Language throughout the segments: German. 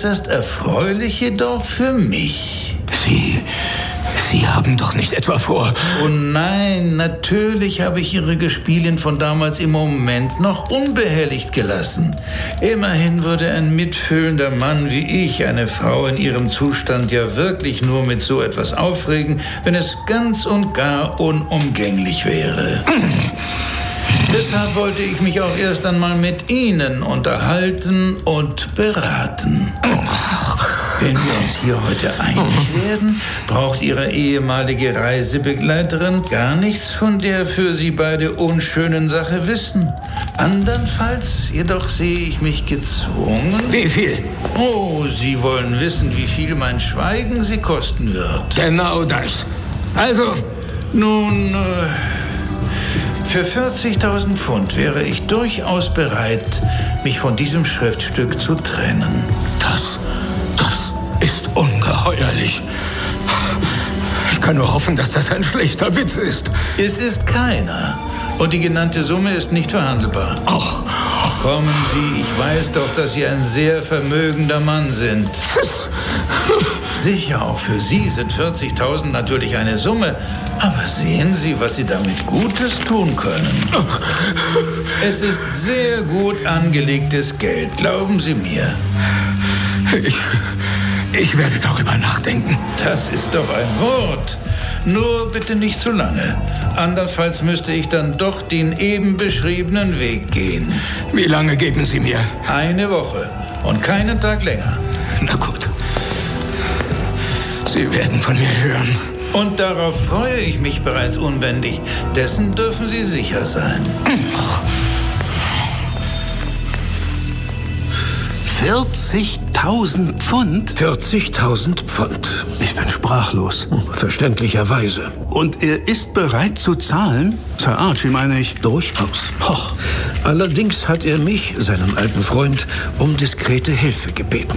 äußerst erfreulich jedoch für mich. Sie haben doch nicht etwa vor... Oh nein, natürlich habe ich Ihre Gespielin von damals im Moment noch unbehelligt gelassen. Immerhin würde ein mitfühlender Mann wie ich eine Frau in ihrem Zustand ja wirklich nur mit so etwas aufregen, wenn es ganz und gar unumgänglich wäre. Deshalb wollte ich mich auch erst einmal mit Ihnen unterhalten und beraten. Wenn wir uns hier heute einig werden, braucht Ihre ehemalige Reisebegleiterin gar nichts von der für Sie beide unschönen Sache wissen. Andernfalls jedoch sehe ich mich gezwungen... Wie viel? Oh, Sie wollen wissen, wie viel mein Schweigen Sie kosten wird. Genau das. Also... Nun, für 40.000 Pfund wäre ich durchaus bereit, mich von diesem Schriftstück zu trennen. Das ist ungeheuerlich. Ich kann nur hoffen, dass das ein schlechter Witz ist. Es ist keiner. Und die genannte Summe ist nicht verhandelbar. Ach. Kommen Sie, ich weiß doch, dass Sie ein sehr vermögender Mann sind. Sicher, auch für Sie sind 40.000 natürlich eine Summe. Aber sehen Sie, was Sie damit Gutes tun können. Es ist sehr gut angelegtes Geld, glauben Sie mir. Ich werde darüber nachdenken. Das ist doch ein Wort. Nur bitte nicht zu lange. Andernfalls müsste ich dann doch den eben beschriebenen Weg gehen. Wie lange geben Sie mir? Eine Woche und keinen Tag länger. Na gut. Sie werden von mir hören. Und darauf freue ich mich bereits unbändig. Dessen dürfen Sie sicher sein. 40.000 Pfund? 40.000 Pfund. Ich bin sprachlos. Verständlicherweise. Und er ist bereit zu zahlen? Sir Archie, meine ich. Durchaus. Allerdings hat er mich, seinen alten Freund, um diskrete Hilfe gebeten.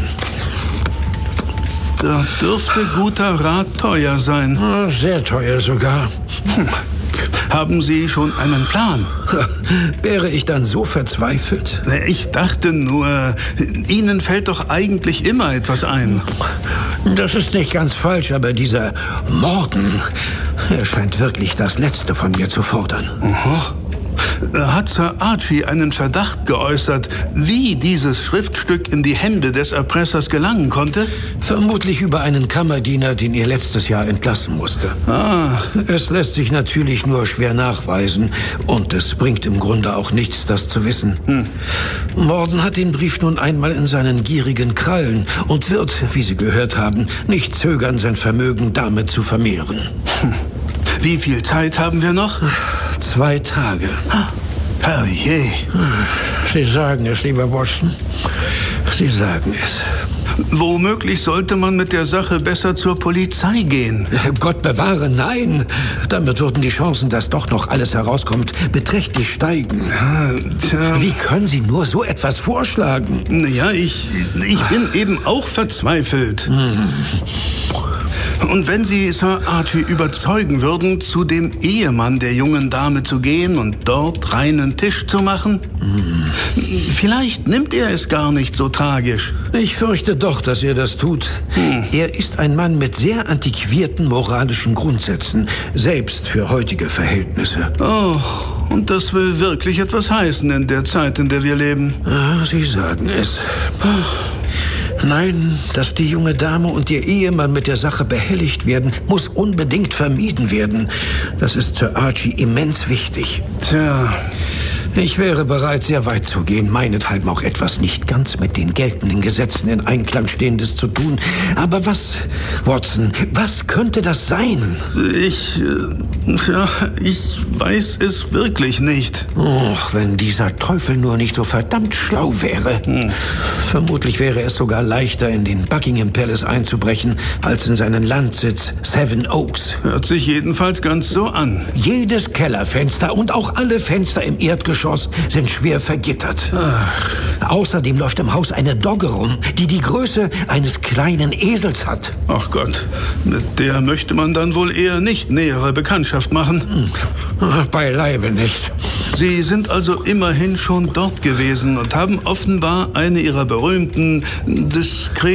Da dürfte guter Rat teuer sein. Sehr teuer sogar. Haben Sie schon einen Plan? Wäre ich dann so verzweifelt? Ich dachte nur, Ihnen fällt doch eigentlich immer etwas ein. Das ist nicht ganz falsch, aber dieser Morden, er scheint wirklich das Letzte von mir zu fordern. Hat Sir Archie einen Verdacht geäußert, wie dieses Schriftstück in die Hände des Erpressers gelangen konnte? Vermutlich über einen Kammerdiener, den er letztes Jahr entlassen musste. Es lässt sich natürlich nur schwer nachweisen und es bringt im Grunde auch nichts, das zu wissen. Morden hat den Brief nun einmal in seinen gierigen Krallen und wird, wie Sie gehört haben, nicht zögern, sein Vermögen damit zu vermehren. Wie viel Zeit haben wir noch? 2 Tage. Herrje. Sie sagen es, lieber Watson. Sie sagen es. Womöglich sollte man mit der Sache besser zur Polizei gehen. Gott bewahre, nein. Damit würden die Chancen, dass doch noch alles herauskommt, beträchtlich steigen. Wie können Sie nur so etwas vorschlagen? Naja, ich bin eben auch verzweifelt. Und wenn Sie Sir Archie überzeugen würden, zu dem Ehemann der jungen Dame zu gehen und dort reinen Tisch zu machen, vielleicht nimmt er es gar nicht so tragisch. Ich fürchte doch, dass er das tut. Er ist ein Mann mit sehr antiquierten moralischen Grundsätzen, selbst für heutige Verhältnisse. Oh, und das will wirklich etwas heißen in der Zeit, in der wir leben. Sie sagen es. Nein, dass die junge Dame und ihr Ehemann mit der Sache behelligt werden, muss unbedingt vermieden werden. Das ist Sir Archie immens wichtig. Ich wäre bereit, sehr weit zu gehen, meinethalben auch etwas nicht ganz mit den geltenden Gesetzen in Einklang Stehendes zu tun. Aber was, Watson, was könnte das sein? Ich weiß es wirklich nicht. Och, wenn dieser Teufel nur nicht so verdammt schlau wäre. Vermutlich wäre es sogar leichter, in den Buckingham Palace einzubrechen, als in seinen Landsitz Seven Oaks. Hört sich jedenfalls ganz so an. Jedes Kellerfenster und auch alle Fenster im Erdgeschoss sind schwer vergittert. Außerdem läuft im Haus eine Dogge rum, die die Größe eines kleinen Esels hat. Ach Gott, mit der möchte man dann wohl eher nicht nähere Bekanntschaft machen. Beileibe nicht. Sie sind also immerhin schon dort gewesen und haben offenbar eine Ihrer berühmten, diskreten